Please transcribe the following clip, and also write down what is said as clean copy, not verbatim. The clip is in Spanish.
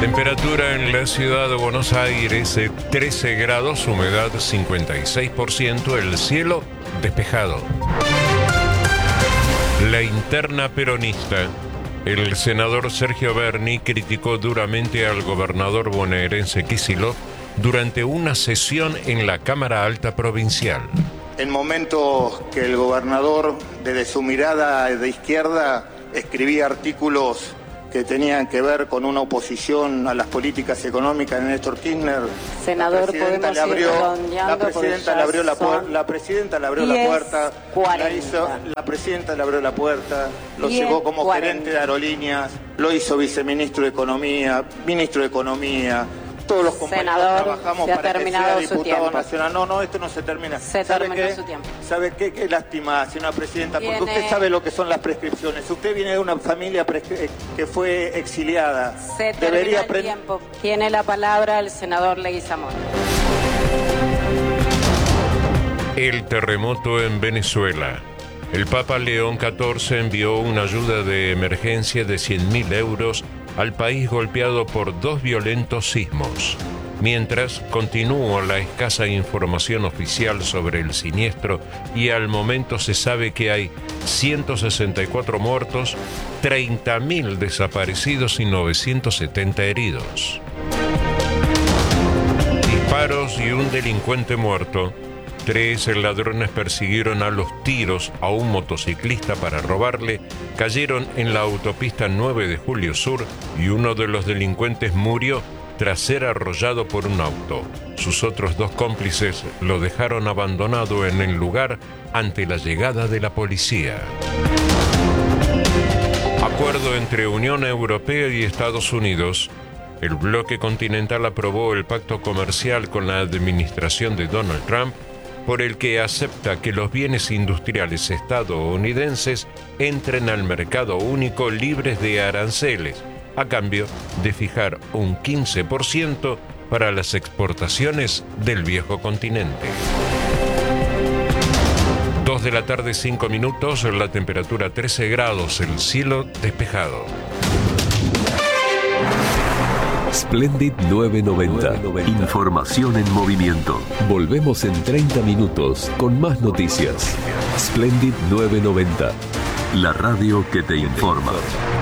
Temperatura en la ciudad de Buenos Aires, 13 grados, humedad 56%, el cielo despejado. La interna peronista. El senador Sergio Berni criticó duramente al gobernador bonaerense Kicillof durante una sesión en la Cámara Alta Provincial. En momentos que el gobernador, desde su mirada de izquierda, escribía artículos que tenían que ver con una oposición a las políticas económicas de Néstor Kirchner. Senador, la presidenta le abrió la puerta, lo llevó como gerente de aerolíneas, lo hizo viceministro de Economía, ministro de Economía. Todos los compañeros trabajamos para que sea diputado nacional. No, esto no se termina. Se terminó su tiempo. ¿Sabe qué? Qué lástima, señora presidenta, porque usted sabe lo que son las prescripciones. Usted viene de una familia que fue exiliada. Se terminó el tiempo. Tiene la palabra el senador Leguizamón. El terremoto en Venezuela. El Papa León XIV envió una ayuda de emergencia de 100.000 euros al país golpeado por 2 violentos sismos. Mientras, continúa la escasa información oficial sobre el siniestro y al momento se sabe que hay 164 muertos, 30.000 desaparecidos y 970 heridos. Disparos y un delincuente muerto. 3 ladrones persiguieron a los tiros a un motociclista para robarle, cayeron en la autopista 9 de Julio Sur y uno de los delincuentes murió tras ser arrollado por un auto. Sus otros 2 cómplices lo dejaron abandonado en el lugar ante la llegada de la policía. Acuerdo entre Unión Europea y Estados Unidos. El bloque continental aprobó el pacto comercial con la administración de Donald Trump, por el que acepta que los bienes industriales estadounidenses entren al mercado único libres de aranceles, a cambio de fijar un 15% para las exportaciones del viejo continente. 2 de la tarde, 5 minutos, la temperatura 13 grados, el cielo despejado. Splendid 990. Información en movimiento. Volvemos en 30 minutos con más noticias. Splendid 990. La radio que te informa.